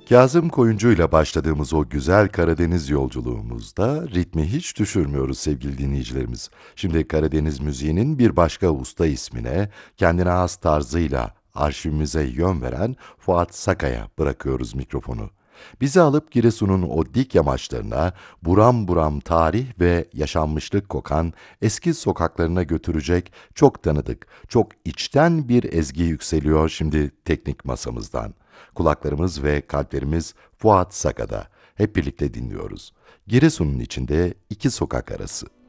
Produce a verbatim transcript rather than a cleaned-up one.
Kazım Koyuncu'yla başladığımız o güzel Karadeniz yolculuğumuzda ritmi hiç düşürmüyoruz sevgili dinleyicilerimiz. Şimdi Karadeniz müziğinin bir başka usta ismine, kendine has tarzıyla arşivimize yön veren Fuat Saka'ya bırakıyoruz mikrofonu. Bizi alıp Giresun'un o dik yamaçlarına, buram buram tarih ve yaşanmışlık kokan eski sokaklarına götürecek çok tanıdık, çok içten bir ezgi yükseliyor şimdi teknik masamızdan. Kulaklarımız ve kalplerimiz Fuat Saka'da. Hep birlikte dinliyoruz. Giresun'un içinde iki sokak arası.